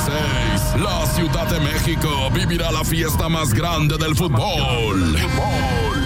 26, la Ciudad de México vivirá la fiesta más grande del fútbol.